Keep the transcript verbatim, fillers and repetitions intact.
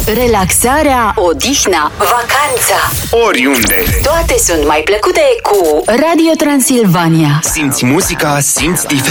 Relaxarea, odihna, vacanța, oriunde. toate sunt mai plăcute cu Radio Transilvania. Simți muzica, simți diferența.